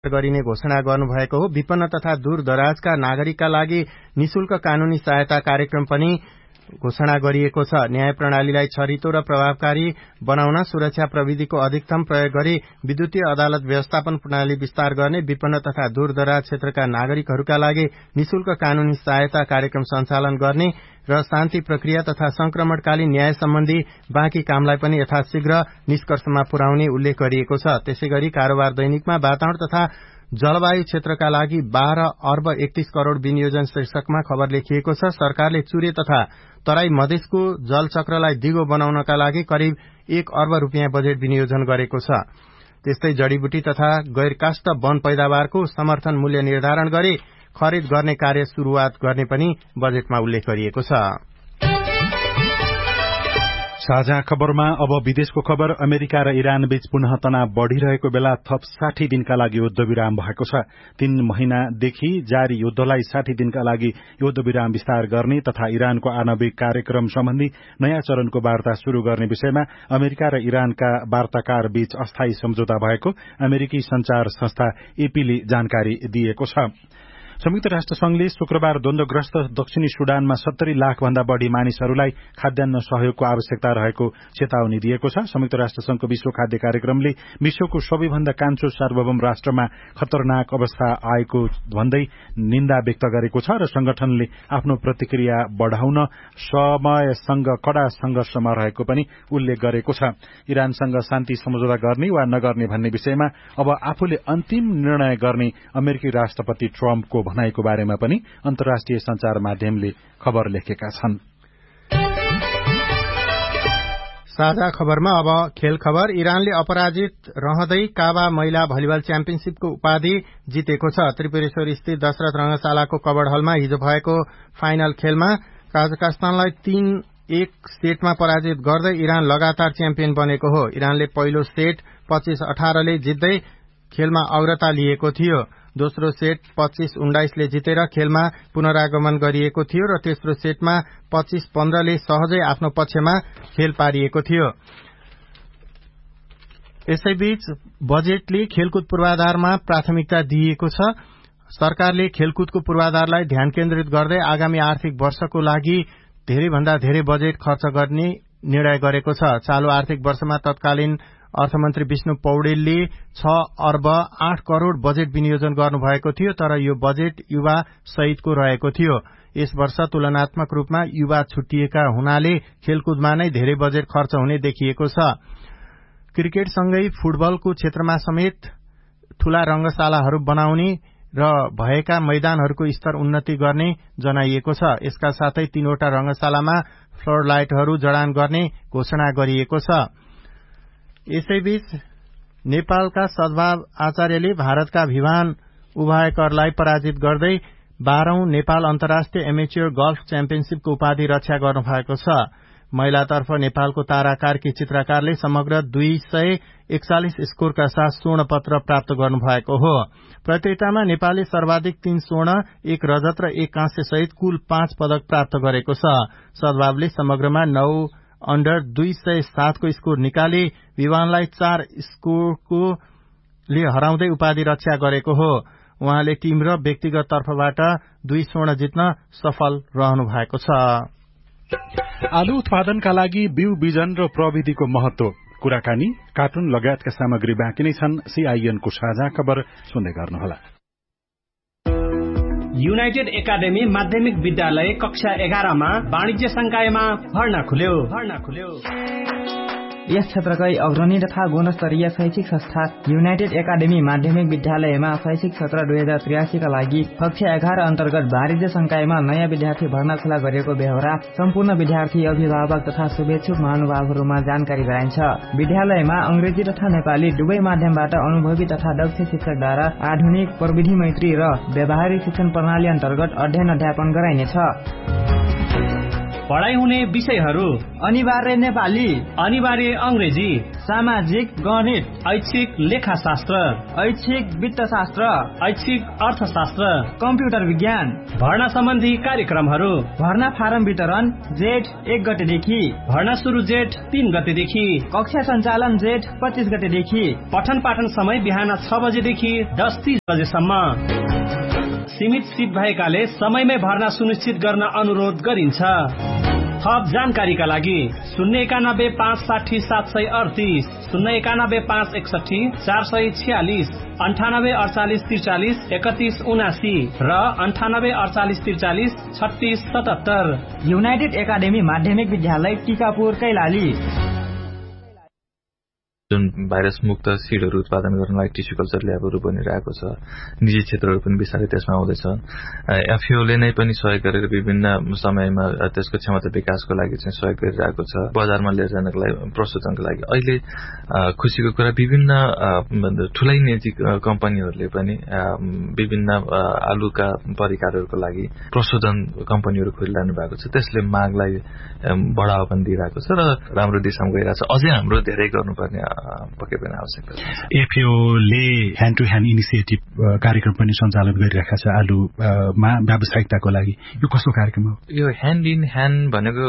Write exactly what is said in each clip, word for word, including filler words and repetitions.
गरिने घोषणा गर्नुभएको हो। विपन्न तथा दूरदराजका नागरिकका लागि निशुल्क कानूनी सहायता कार्यक्रम पनि घोषणा गरिएको छ। न्याय प्रणालीलाई छरितो र प्रभावकारी बनाउन सुरक्षा प्रविधिको अधिकतम प्रयोग गरी विद्युतीय अदालत व्यवस्थापन प्रणाली विस्तार गर्ने, विपन्न तथा दूरदराज क्षेत्रका नागरिकहरूका लागि निशुल्क कानूनी सहायता कार्यक्रम सञ्चालन गर्ने र शान्ति प्रक्रिया तथा संक्रमणकालीन न्याय सम्बन्धी बाँकी कामलाई पनि यथाशीघ्र निष्कर्षमा पुर्याउने उल्लेख गरिएको छ। त्यसैगरी कारोबार दैनिकमा वातावरण तथा जलवायु क्षेत्रका लागि बाह्र अर्ब एकतीस करोड़ विनियोजन शीर्षकमा खबर लेखिएको छ। सरकारले चुरे तथा तराई मधेसको जलचक्रलाई दिगो बनाउनका लागि करिब एक अर्ब रूपियाँ बजेट विनियोजन गरेको छ। त्यस्तै जडीबुटी तथा गैरकाष्ठ वन पैदावारको समर्थन मूल्य निर्धारण गरी खरिद गर्ने कार्य शुरूआत गर्ने पनि बजेटमा उल्लेख गरिएको छ। साझा खबरमा अब विदेशको खबर। अमेरिका र इरान बीच पुनः तनाव बढ़िरहेको बेला थप साठी दिनका लागि युद्ध विराम भएको छ। तीन महिनादेखि जारी युद्धलाई साठी दिनका लागि युद्ध विराम विस्तार गर्ने तथा इरानको आणविक कार्यक्रम सम्बन्धी नयाँ चरणको वार्ता शुरू गर्ने विषयमा अमेरिका र इरानका वार्ताकार बीच अस्थायी सम्झौता भएको अमेरिकी संचार संस्था एपीले जानकारी दिएको छ। संयुक्त राष्ट्र संघले शुक्रबार द्वन्द्वग्रस्त दक्षिणी सुडानमा सत्तरी लाख भन्दा बढ़ी मानिसहरूलाई खाद्यान्न सहयोगको आवश्यकता रहेको चेतावनी दिएको छ। संयुक्त राष्ट्र संघको विश्व खाद्य कार्यक्रमले विश्वको सबैभन्दा कान्छो सार्वभौम राष्ट्रमा खतरनाक अवस्था आएको भन्दै निन्दा व्यक्त गरेको छ र संगठनले आफ्नो प्रतिक्रिया बढ़ाउन समयसँग कड़ा संघर्षमा रहेको पनि उल्लेख गरेको छ। इरानसँग शान्ति सम्झौता गर्ने वा नगर्ने भन्ने विषयमा अब आफूले अन्तिम निर्णय गर्ने अमेरिकी राष्ट्रपति ट्रम्पको भनाइको बारेमा पनि अन्तर्राष्ट्रिय संचार माध्यमले खबर लेखेका छन्। साझा खबरमा अब खेल खबर। इरानले अपराजित रहँदै काबा महिला भलिबल च्याम्पियनशीपको उपाधि जितेको छ। त्रिपुरेश्वर स्थित दशरथ रंगशालाको कबड हलमा हिजो भएको फाइनल खेलमा कजाकस्तानलाई तीन एक सेटमा पराजित गर्दै इरान लगातार च्याम्पियन बनेको हो। इरानले पहिलो सेट पच्चीस अठारले जित्दै खेलमा अग्रता लिएको थियो। दोस्रो सेट पच्चीस उन्नाइसले जितेर खेलमा पुनरागमन गरिएको थियो र तेस्रो सेटमा पच्चीस पन्ध्रले सहजै आफ्नो पक्षमा खेल पारिएको थियो। यसैबीच बजेटले खेलकुद पूर्वाधारमा प्राथमिकता दिएको छ। सरकारले खेलकुदको पूर्वाधारलाई ध्यान केन्द्रित गर्दै आगामी आर्थिक वर्षको लागि धेरैभन्दा धेरै बजेट खर्च गर्ने निर्णय गरेको छ। चालू आर्थिक वर्षमा तत्कालीन अर्थमन्त्री विष्णु पौडेलले छ अर्ब आठ करोड़ बजेट विनियोजन गर्नुभएको थियो, तर यो बजेट युवा सहितको रहेको थियो। यस वर्ष तुलनात्मक रूपमा युवा छुट्टिएका हुनाले खेलकुदमा नै धेरै बजेट खर्च हुने देखिएको छ। क्रिकेटसँगै फुटबलको क्षेत्रमा समेत ठूला रंगशालाहरू बनाउने र भएका मैदानहरूको स्तर उन्नति गर्ने जनाइएको छ। यसका साथै तीनवटा रंगशालामा फ्लड लाइटहरू जडान गर्ने घोषणा गरिएको छ। यसैबीच नेपालका सद्भाव आचार्यले भारतका भिवान उभायकरलाई पराजित गर्दै बाह्रौं नेपाल अन्तर्राष्ट्रिय एमेच्योर गल्फ च्याम्पियनशीपको उपाधि रक्षा गर्नुभएको छ। महिलातर्फ नेपालको तारा कार्की चित्रकारले समग्र दुई सय एकचालिस स्कोरका साथ स्वर्ण पत्र प्राप्त गर्नुभएको हो। प्रतियोगितामा नेपालले सर्वाधिक तीन स्वर्ण, एक रजत र एक काँस्य सहित कुल पाँच पदक प्राप्त गरेको छ। सद्भावले समग्रमा नौ अन्डर दुई सय सातको स्कोर निकाली विवानलाई चार स्कोरको ले हराउँदै उपाधि रक्षा गरेको हो। उहाँले टीम र व्यक्तिगत तर्फबाट दुई स्वर्ण जित्न सफल रहनु भएको छ। आलु उत्पादनका लागि बिउ बिजन र प्रविधिको महत्व, कुराकानी, कार्टुन लगायतका सामग्री बाँकी नै छन्। सीआईएनको साझा खबर सुन्दै गर्नुहोला। युनाइटेड एकाडेमी माध्यमिक विद्यालय कक्षा एघारमा वाणिज्य संकायमा भर्ना खुल्यो भर्ना खुल्यो यस क्षेत्रकै अग्रणी तथा गुणस्तरीय शैक्षिक संस्था युनाइटेड एकाडेमी माध्यमिक विद्यालयमा शैक्षिक सत्र दुई हजार त्रियासीका लागि कक्षा एघार अन्तर्गत वाणिज्य संकायमा नयाँ विद्यार्थी भर्ना खुला गरिएको बेहोरा सम्पूर्ण विद्यार्थी, अभिभावक तथा शुभेच्छुक महानुभावहरूमा जानकारी गराइन्छ। विद्यालयमा अंग्रेजी तथा नेपाली दुवै माध्यमबाट अनुभवी तथा दक्ष शिक्षकद्वारा आधुनिक प्रविधि मैत्री र व्यावहारिक शिक्षण प्रणाली अन्तर्गत अध्ययन अध्यापन गराइनेछ। पढाइ हुने विषयहरू अनिवार्य नेपाली, अनिवार्य अंग्रेजी, सामाजिक गणित, ऐच्छिक लेखाशास्त्र, ऐच्छिक वित्तशास्त्र, ऐच्छिक अर्थशास्त्र, कम्प्युटर विज्ञान, भर्ना सम्बन्धी कार्यक्रमहरू। भर्ना फारम वितरण जेठ एक गतेदेखि, भर्ना सुरु जेठ तीन गतेदेखि, कक्षा सञ्चालन जेठ पच्चीस गतेदेखि, पठन पाठन समय बिहान छ बजेदेखि दस तीस बजेसम्म। सीमित सीट भएकाले समयमै भर्ना सुनिश्चित गर्न अनुरोध गरिन्छ। थप जानकारीका लागि शून्य एकानब्बे पाँच साठी सात सय अडतिस, शून्य एकानब्बे पाँच एकसठी चार सय छ्यालिस, अन्ठानब्बे अडचालिस त्रिचालिस एकतिस उनासी र अन्ठानब्बे अडचालिस त्रिचालिस छत्तीस सतहत्तर। युनाइटेड एकाडेमी माध्यमिक विद्यालय टिकापुर कैलाली। जुन भाइरस मुक्त सिडहरू उत्पादन गर्नलाई टिस्यु कल्चर ल्याबहरू बनिरहेको छ, निजी क्षेत्रहरू पनि बिस्तारै त्यसमा आउँदैछ। एफएओले नै पनि सहयोग गरेर विभिन्न समयमा त्यसको क्षमता विकासको लागि चाहिँ सहयोग गरिरहेको छ, बजारमा लिएर जानको लागि, प्रस्तुतनको लागि। अहिले खुसीको कुरा विभिन्न ठुलै निजी कम्पनीहरूले पनि विभिन्न आलुका परिकारहरूको लागि प्रशोधन कम्पनीहरू खोलिरहनु भएको छ। त्यसले मागलाई बढावा पनि दिइरहेको छ र राम्रो दिशामा गइरहेको छ। अझै हाम्रो धेरै गर्नुपर्ने पक्कै पनि आवश्यकता छ। एफएओले ह्यान्ड टु ह्यान्ड इनिसिएटिभ कार्यक्रम पनि सञ्चालन गरिरहेका छ आलुमा व्यावसायिकताको लागि। यो कस्तो कार्यक्रम हो? यो ह्यान्ड इन ह्यान्ड भनेको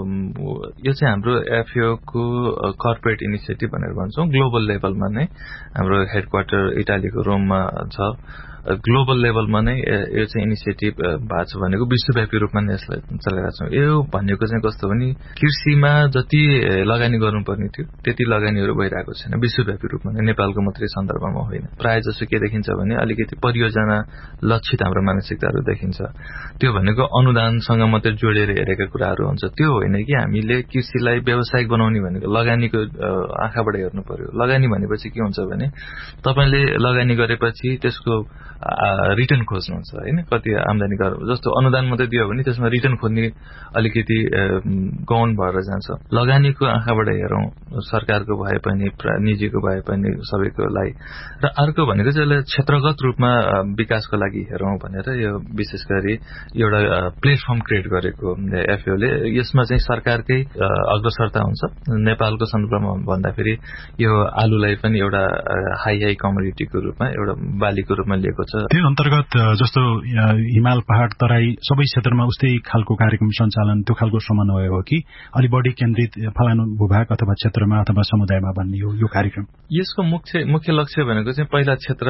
यो चाहिँ हाम्रो एफएओको कर्पोरेट इनिसिएटिभ भनेर भन्छौँ। ग्लोबल लेभलमा नै हाम्रो हेडक्वार्टर इटालीको रोममा छ। ग्लोबल लेभलमा नै यो चाहिँ इनिसिएटिभ भएको छ भनेको विश्वव्यापी रूपमा नै यसलाई चलाइरहेको छौँ। यो भनेको चाहिँ कस्तो भने कृषिमा जति लगानी गर्नुपर्ने थियो त्यति लगानीहरू भइरहेको छैन विश्वव्यापी रूपमा नै, नेपालको मात्रै सन्दर्भमा होइन। प्रायः जसो के देखिन्छ भने अलिकति परियोजना लक्षित हाम्रो मानसिकताहरू देखिन्छ। त्यो भनेको अनुदानसँग मात्रै जोडेर हेरेका कुराहरू हुन्छ। त्यो होइन कि हामीले कृषिलाई व्यावसायिक बनाउने भनेको लगानीको आँखाबाट हेर्नु पर्यो। लगानी भनेपछि के हुन्छ भने तपाईँले लगानी गरेपछि त्यसको रिटर्न खोज्नुहुन्छ होइन, कति आमदानी गर जस्तो अनुदान मात्रै दियो भने त्यसमा रिटर्न खोज्ने अलिकति गौण भएर जान्छ। लगानीको आँखाबाट हेरौँ, सरकारको भए पनि निजीको भए पनि सबैकोलाई। र अर्को भनेको चाहिँ यसलाई क्षेत्रगत रूपमा विकासको लागि हेरौँ भनेर यो विशेष गरी एउटा प्लेटफर्म क्रिएट गरेको एफएओले। यसमा चाहिँ सरकारकै अग्रसरता हुन्छ। नेपालको सन्दर्भमा भन्दाखेरि यो आलुलाई पनि एउटा हाई हाई कमोडिटीको रूपमा एउटा बालीको रूपमा लिएको छ। त्यो अन्तर्गत जस्तो हिमाल पहाड तराई सबै क्षेत्रमा उस्तै खालको कार्यक्रम सञ्चालन, त्यो खालको समन्वय हो कि अलि बढी केन्द्रित फलानु भूभाग अथवा क्षेत्रमा अथवा समुदायमा भन्ने हो यो कार्यक्रम? यसको मुख्य मुख्य लक्ष्य भनेको चाहिँ पहिला क्षेत्र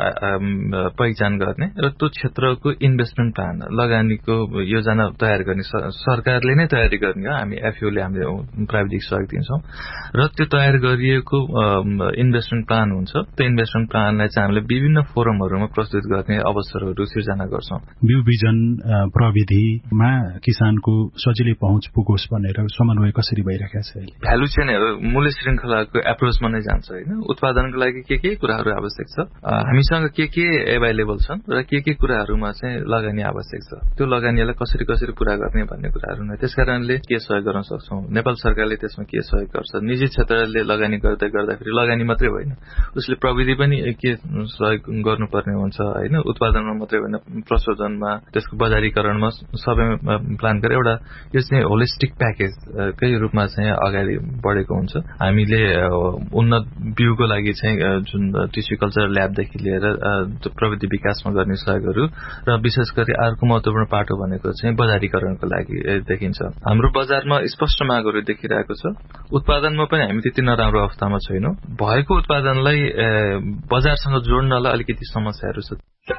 पहिचान गर्ने र त्यो क्षेत्रको इन्भेस्टमेन्ट प्लान, लगानीको योजना तयार गर्ने। सरकारले नै तयारी गर्ने हो, हामी एफएओले हामीले प्राविधिक सहयोग दिन्छौँ र त्यो तयार गरिएको इन्भेस्टमेन्ट प्लान हुन्छ। त्यो इन्भेस्टमेन्ट प्लानलाई चाहिँ हामीले विभिन्न फोरमहरूमा प्रस्तुत गर्ने अवसरहरू सिर्जना गर्छौँ। बिउ बिजन प्रविधिमा किसानको सजिलै पहुँच पुगोस् भनेर समन्वय कसरी भइरहेको छ? भ्यालु चेनहरू मूल्य श्रृङ्खलाको एप्रोचमा नै जान्छ होइन। उत्पादनको लागि के के कुराहरू आवश्यक छ, हामीसँग के के एभाइलेबल छन् र के के कुराहरूमा चाहिँ लगानी आवश्यक छ, त्यो लगानीलाई कसरी कसरी पूरा गर्ने भन्ने कुराहरू नै। त्यस कारणले के सहयोग गर्न सक्छौँ, नेपाल सरकारले त्यसमा के सहयोग गर्छ, निजी क्षेत्रले लगानी गर्दै गर्दाखेरि लगानी मात्रै होइन, उसले प्रविधि पनि के सहयोग गर्नुपर्ने हुन्छ होइन। उत्पादनमा मात्रै होइन, प्रशोधनमा, त्यसको बजारीकरणमा सबैमा प्लान गरेर एउटा यो चाहिँ होलिस्टिक प्याकेजकै रूपमा चाहिँ अगाडि बढेको हुन्छ। हामीले उन्नत बिउको लागि चाहिँ जुन टिस्यु कल्चर ल्याबदेखि लिएर प्रविधि विकासमा गर्ने सहयोगहरू र विशेष गरी अर्को महत्त्वपूर्ण पाटो भनेको चाहिँ बजारीकरणको लागि देखिन्छ। हाम्रो बजारमा स्पष्ट मागहरू देखिरहेको छ। उत्पादनमा पनि हामी त्यति नराम्रो अवस्थामा छैनौँ। भएको उत्पादनलाई बजारसँग जोड्नलाई अलिकति समस्याहरू छ।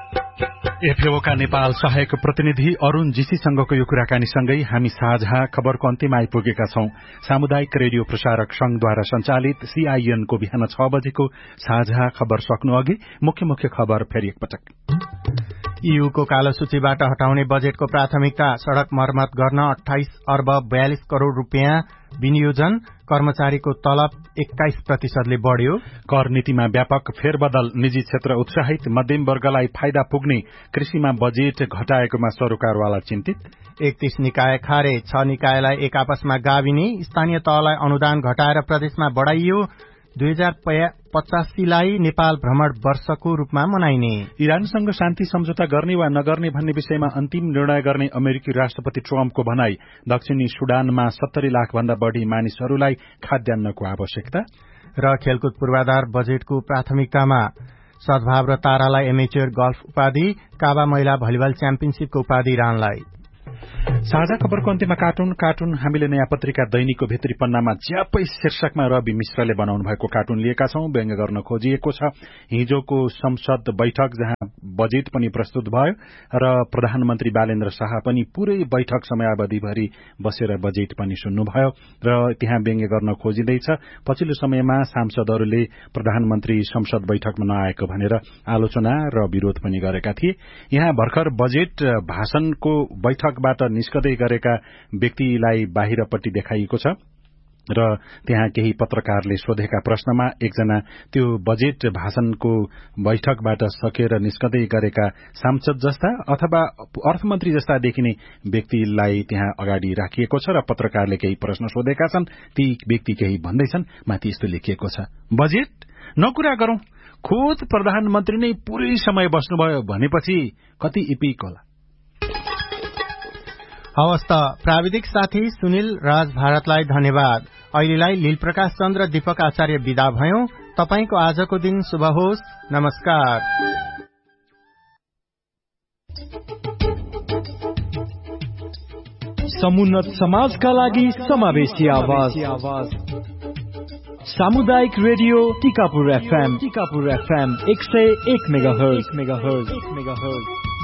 एफएओका नेपाल सहायक प्रतिनिधि अरूण जीसीसँगको यो कुराकानीसँगै हामी साझा खबरको अन्त्यमा आइपुगेका छौं। सामुदायिक रेडियो प्रसारक संघद्वारा सञ्चालित सीआईएनको बिहान छ बजेको साझा खबर सक्नु अघि मुख्य मुख्य खबर फेरि एकपटक। ईयूको कालो सूचीबाट हटाउने बजेटको प्राथमिकता, सड़क मर्मत गर्न अठाइस अर्ब बयालिस करोड़ रूपियाँ विनियोजन, कर्मचारीको तलब एक्काइस प्रतिशतले बढ़्यो। कर नीतिमा व्यापक फेरबदल, निजी क्षेत्र उत्साहित, मध्यम वर्गलाई फाइदा पुग्ने, कृषिमा बजेट घटाएकोमा सरोकारवाला चिन्तित। एकतीस निकाय खारेज, छ निकायलाई एक आपसमा गाभिने, स्थानीय तहलाई अनुदान घटाएर प्रदेशमा बढ़ाइयो। दुई हजार पचासीलाई नेपाल भ्रमण वर्षको रूपमा मनाइने। इरानसँग शान्ति सम्झौता गर्ने वा नगर्ने भन्ने विषयमा अन्तिम निर्णय गर्ने अमेरिकी राष्ट्रपति ट्रम्पको भनाई। दक्षिणी सुडानमा सत्तरी लाख भन्दा बढ़ी मानिसहरूलाई खाद्यान्नको आवश्यकता। र खेलकुद पूर्वाधार बजेटको प्राथमिकतामा सद्भाव र तारालाई एमेच्योर गल्फ उपाधि, काबा महिला भलिबल च्याम्पियनशीपको उपाधि रानलाई। साझा खबरको अन्त्यमा कार्टुन कार्टुन हामीले नयाँ पत्रिका दैनिकको भित्री पन्नामा ज्यापै शीर्षकमा रवि मिश्रले बनाउनु भएको कार्टुन लिएका छौं। व्यङ्ग गर्न खोजिएको छ हिजोको संसद बैठक जहाँ बजेट पनि प्रस्तुत भयो र प्रधानमन्त्री बालेन्द्र शाह पनि पूरै बैठक समयावधिभरि बसेर बजेट पनि सुन्नुभयो र त्यहाँ व्यङ्ग गर्न खोजिँदैछ। पछिल्लो समयमा सांसदहरूले प्रधानमन्त्री संसद बैठकमा नआएको भनेर आलोचना र विरोध पनि गरेका थिए। यहाँ भर्खर बजेट भाषणको बैठकबाट निस्कदै गरेका व्यक्तिलाई बाहिरपट्टि देखाइएको छ र त्यहाँ केही पत्रकारले सोधेका प्रश्नमा एकजना त्यो बजेट भाषणको बैठकबाट सकेर निस्कदै गरेका सांसद जस्ता अथवा अर्थमन्त्री जस्ता देखिने व्यक्तिलाई त्यहाँ अगाडि राखिएको छ र पत्रकारले केही प्रश्न सोधेका छन्। ती व्यक्ति केही भन्दैछन्। माथि यस्तो लेखिएको छ, बजेट नकुरा गरौं, खुद प्रधानमन्त्री नै पूरै समय बस्नुभयो भनेपछि कति इपिक होला। हवस् त प्राविधिक साथी सुनिल राज भारतलाई धन्यवाद। अहिलेलाई लील प्रकाश चन्द्र दीपक आचार्य विदा भयौं। तपाईको आजको दिन शुभ होस्। नमस्कार। समुन्नत समाजका लागि समावेशी आवाज सामुदायिक radio Tikapur FM Tikapur FM एक सय एक मेगाहर्ज मेगाहर्ज मेगाहर्ज